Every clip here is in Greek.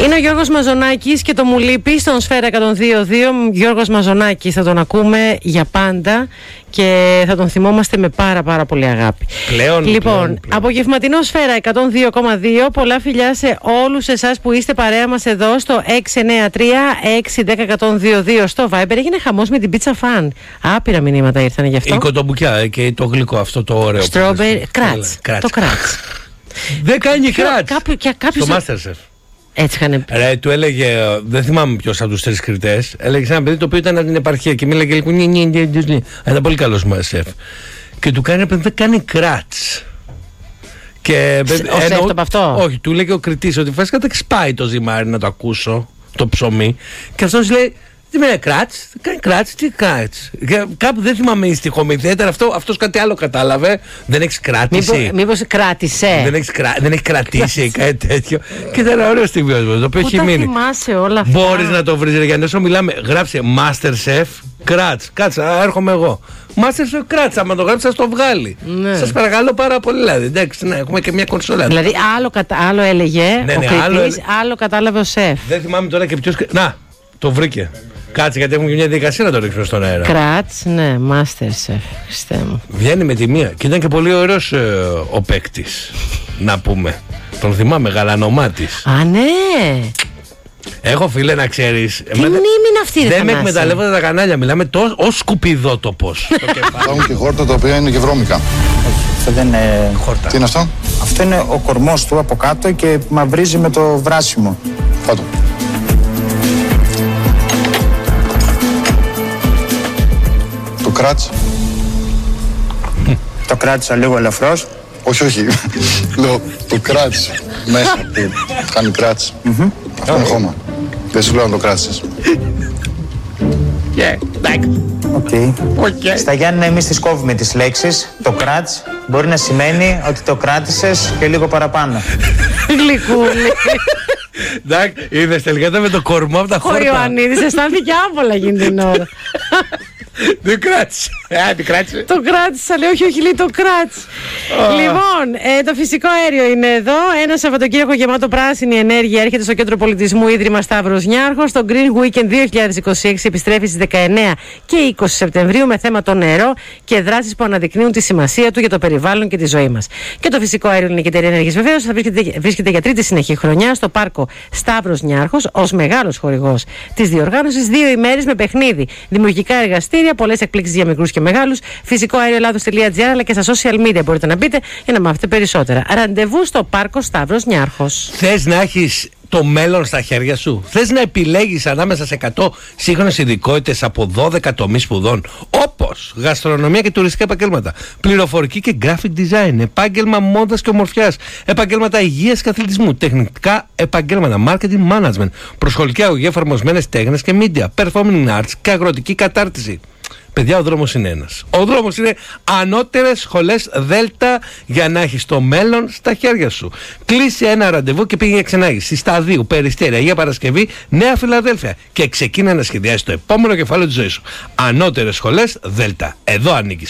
Είναι ο Γιώργος Μαζονάκης και το μου λείπει στον Σφαίρα 102.2. Γιώργος Μαζονάκης, θα τον ακούμε για πάντα και θα τον θυμόμαστε με πάρα πολύ αγάπη. Λοιπόν, απογευματινό Σφαίρα 102,2. Πολλά φιλιά σε όλους εσάς που είστε παρέα μας εδώ στο 693-610-102.2 στο Viber. Έγινε χαμός με την Pizza Fan. Άπειρα μηνύματα ήρθαν γι' αυτό. Η κοτομπουκιά και το γλυκό αυτό το ωραίο. Strawberry, κράτς. Το κράτς. Δεν κάνει κράτς. Στο Masterchef. Έτσι είχαν πει. Του έλεγε, δεν θυμάμαι ποιος από τους τρεις κριτές, έλεγε σε ένα παιδί το οποίο ήταν από την επαρχία και μίλαγε λίγο. Ήταν πολύ καλός σεφ. Και του κάνει, δεν κάνει κράτς. Και Ο σεφ το από αυτό. Όχι, του λέγε ο κριτής ότι φάσκα δεν σπάει το ζυμάρι να το ακούσω, το ψωμί. Και αυτός λέει, τι με κράτς, κάνει κράτς, τι κράτς. Κάπου δεν θυμάμαι η στιχομηθεία, ήταν αυτός κάτι άλλο κατάλαβε. Δεν έχεις κράτηση. Μήπως κράτησε. Δεν έχει κρατήσει κάτι τέτοιο. Και ήταν ένα ωραίο στιγμιότυπο, το οποίο έχει μείνει. Πού τα θυμάσαι όλα αυτά. Μπορείς να το βρεις, για να όσο μιλάμε, γράψε Masterchef κράτς. Κάτσε, έρχομαι εγώ. Masterchef κράτς, άμα το γράψει, θα το βγάλει. Ναι. Σας παρακαλώ πάρα πολύ, δηλαδή. Εντάξει, ναι, έχουμε και μια κονσόλα. Δηλαδή, άλλο έλεγε ο κριτής, άλλο κατάλαβε ο σεφ. Δεν θυμάμαι τώρα και ποιος. Να, το βρήκε. Κάτσε, γιατί έχουμε και μια διαδικασία να το ρίξουμε στον αέρα. Κράτς, ναι, Masterchef. Χριστέ μου. Βγαίνει με τη μία. Και ήταν και πολύ ωραίος ο παίκτης. Να πούμε. Τον θυμάμαι, γαλανομάτης. Α, ναι. Έχω φίλε να ξέρεις. Τι μνήμη είναι αυτή, δεν με εκμεταλλεύονται τα κανάλια. Μιλάμε ως σκουπιδότοπος. Υπάρχουν και χόρτα τα οποία είναι και βρώμικα. Αυτό δεν είναι χόρτα. Τι είναι αυτό? Αυτό είναι ο κορμός του από κάτω και μαυρίζει με το βράσιμο. Φάτο. Το κράτς. Το κράτησα λίγο ελαφρώς. Όχι. Λέω το κράτς μέσα που κάνει κράτς. Αυτό είναι χώμα. Δεν σου λέω να το κράτησες. Στα Γιάννηνα εμείς τις κόβουμε τις λέξεις. Το κράτς μπορεί να σημαίνει ότι το κράτησες και λίγο παραπάνω. Γλυκούλη. Εντάξει, είδες τελικά ήταν με το κορμό από τα χόρτα. Ο Ιωαννίδης αισθάνθηκε άβολα γίνει την ώρα. Δεν κράτησε. Το κράτησα, λέει, όχι, λέει, το κράτησε. Λοιπόν, το φυσικό αέριο είναι εδώ. Ένα Σαββατοκύριακο γεμάτο πράσινη ενέργεια έρχεται στο Κέντρο Πολιτισμού Ίδρυμα Σταύρος Νιάρχος. Το Green Weekend 2026 επιστρέφει στις 19 και 20 Σεπτεμβρίου με θέμα το νερό και δράσεις που αναδεικνύουν τη σημασία του για το περιβάλλον και τη ζωή μας. Και το φυσικό αέριο Ελληνική Εταιρεία Ενέργειας βεβαίως θα βρίσκεται για τρίτη συνεχή χρονιά στο πάρκο Σταύρος Νιάρχος ως μεγάλος χορηγός της διοργάνωσης. 2 ημέρες με παιχνίδι, δημιουργικά εργαστήρια, πολλές εκπλήξεις για μικρούς και μεγάλους. Φυσικό αέριο Ελλάδος.gr αλλά και στα social media μπορείτε να μπείτε για να μάθετε περισσότερα. Ραντεβού στο πάρκο Σταύρος Νιάρχος. Θες να έχεις το μέλλον στα χέρια σου? Θες να επιλέγεις ανάμεσα σε 100 σύγχρονες ειδικότητες από 12 τομείς σπουδών, όπως γαστρονομία και τουριστικά επαγγέλματα, πληροφορική και graphic design, επάγγελμα μόδας και ομορφιάς, επαγγέλματα υγείας και αθλητισμού, τεχνικά επαγγέλματα, marketing management, προσχολική αγωγή, εφαρμοσμένες τέχνες και media, performing arts και αγροτική κατάρτιση. Παιδιά, ο δρόμος είναι ένας. Ο δρόμος είναι ανώτερες σχολές Δέλτα για να έχεις το μέλλον στα χέρια σου. Κλείσει ένα ραντεβού και πήγαινε Ξενάγηση, Σταδίου, Περιστέρια, Αγία Παρασκευή, Νέα Φιλαδέλφια και ξεκίνα να σχεδιάσεις το επόμενο κεφάλαιο της ζωής σου. Ανώτερες σχολές Δέλτα. Εδώ ανήκεις.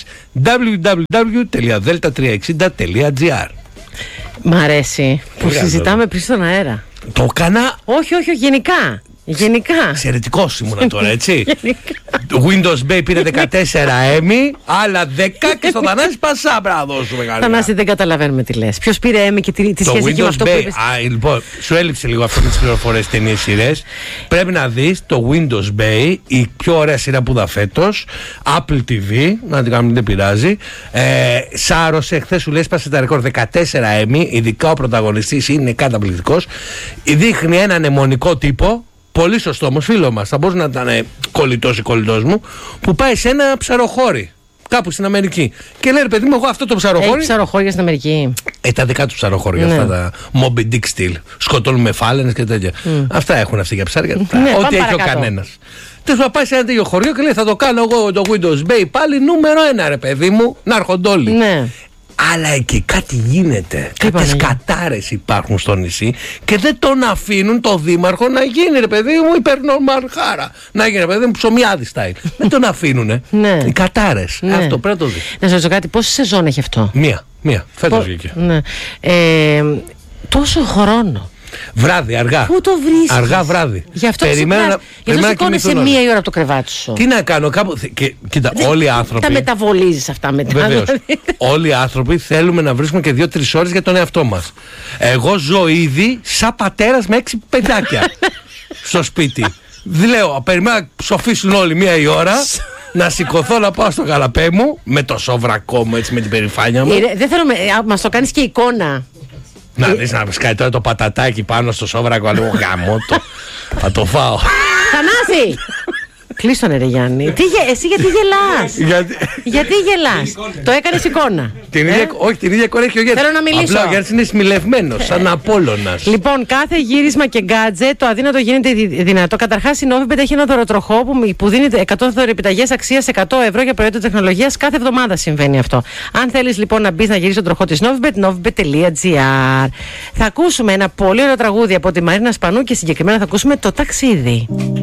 www.delta360.gr. Μ' αρέσει που συζητάμε πριν στον αέρα. Το έκανα. Όχι, γενικά. Εξαιρετικός ήμουνα τώρα, έτσι. Windows Bay πήρε 14 Emmy, άλλα 10 και στο Θανάση Πασάμπρα να δώσουμε καλά. Θανάση, δεν καταλαβαίνουμε τι λες. Ποιος πήρε Emmy και τι σχέση έχει με αυτό που είπες? Λοιπόν, σου έλειψε λίγο αυτό με τις πληροφορίες ταινίες σειρές. Πρέπει να δεις το Windows Bay, η πιο ωραία σειρά που είδα φέτος. Apple TV, να την κάνουμε, δεν πειράζει. Σάρωσε, χθες σου λέει σπάσε τα ρεκόρ 14 Emmy, ειδικά ο πρωταγωνιστής είναι καταπληκτικός. Δείχνει έναν αιμονικό τύπο. Πολύ σωστό όμως, φίλο μας, θα μπορούσε να ήταν κολλητός ή κολλητός μου, που πάει σε ένα ψαροχώρι κάπου στην Αμερική και λέει, ρε παιδί μου, εγώ αυτό το ψαροχώρι. Έχει ψαροχώρια στην Αμερική? Τα δικά του ψαροχώρια, αυτά τα Moby Dick style. Σκοτώνουν με φάλαινες και τέτοια. Αυτά έχουν αυτοί για ψάρια. Ό,τι έχει ο κανένας. Τέλος πάντων, πάει σε ένα τέτοιο χωριό και λέει, θα το κάνω εγώ το Windows Bay πάλι νούμερο 1, ρε παιδί μου, να έρχονται όλοι. Ναι. Αλλά εκεί κάτι γίνεται. Κάποιες κατάρες υπάρχουν στο νησί και δεν τον αφήνουν το δήμαρχο να γίνει, ρε παιδί μου, υπερνορμαρχάρα. Να γίνει, ρε παιδί μου, ψωμιάδη style. Δεν τον αφήνουνε. Ναι. Οι κατάρες. Ναι. Αυτό πρέπει να το δεις. Να σας ρωτήσω κάτι, πόση σεζόν έχει αυτό? Μία. Φέτος βγήκε. Ναι. Τόσο χρόνο. Βράδυ, αργά. Πού το βρίσκεις? Αργά βράδυ. Γι' αυτό Περιμένα σηκώνεσαι μία η ώρα από το κρεβάτι σου. Τι να κάνω, κάπου. Κοίτα, όλοι οι άνθρωποι. Τα μεταβολίζεις αυτά μετά. Βεβαίως. Όλοι οι άνθρωποι θέλουμε να βρίσκουμε και 2-3 ώρες για τον εαυτό μας. Εγώ ζω ήδη σαν πατέρας με 6 παιδάκια στο σπίτι. Λέω, περιμένω να ψοφήσουν όλοι μία η ώρα. Να σηκωθώ να πάω στο γαλαπέ μου με το σόβρακό μου, έτσι, με την περηφάνεια μου. Δεν θέλω, μας το κάνεις και εικόνα. Να δεις να σκάει τώρα το πατατάκι πάνω στο σόβρακο, λίγο γαμό το. Θα το φάω. Θανάση! Κλείστονε ρε Γιάννη. Εσύ γιατί γελάς? Γιατί γελάς? Το έκανες εικόνα. Όχι, την ίδια εικόνα έχει ο Γιάννης. Θέλω να μιλήσω. Απλά ο Γιάννης είναι σμιλευμένος, σαν Απόλλωνας. Λοιπόν, κάθε γύρισμα και γκάτζετ το αδύνατο γίνεται δυνατό. Καταρχάς η Novibet έχει ένα δωροτροχό που δίνει 100 δωρεπιταγές αξίας 100 ευρώ για προϊόντα τεχνολογίας. Κάθε εβδομάδα συμβαίνει αυτό. Αν θέλεις λοιπόν να μπεις να γυρίσεις τον τροχό της Novibet, novibet.gr. Θα ακούσουμε ένα πολύ ωραίο τραγούδι από τη Μαρίνα Σπανού και συγκεκριμένα θα ακούσουμε το ταξίδι.